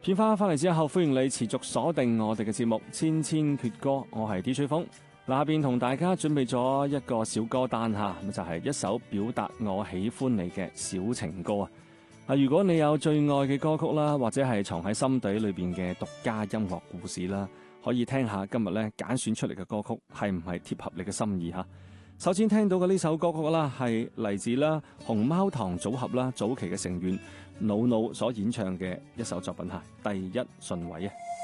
片花翻嚟之後，歡迎你持續鎖定我哋嘅節目《千千闕歌》，我係 DJ 風。嗱，下邊同大家準備咗一個小歌單吓，咁就係一首表達我喜歡你嘅小情歌啊！如果你有最愛嘅歌曲啦，或者係藏喺心底裏邊嘅獨家音樂故事啦，可以聽下今日咧揀選出嚟嘅歌曲係唔係貼合你嘅心意吓。首先聽到嘅呢首歌曲啦，係嚟自啦熊貓堂組合啦早期嘅成員努努所演唱嘅一首作品吓，第一順位啊！